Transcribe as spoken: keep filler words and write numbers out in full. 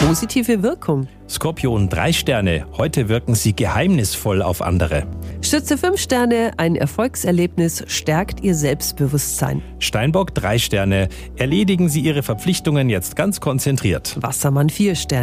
positive Wirkung. Skorpion drei Sterne, heute wirken Sie geheimnisvoll auf andere. Schütze fünf Sterne, ein Erfolgserlebnis stärkt Ihr Selbstbewusstsein. Steinbock drei Sterne, erledigen Sie Ihre Verpflichtungen jetzt ganz konzentriert. Wassermann vier Sterne.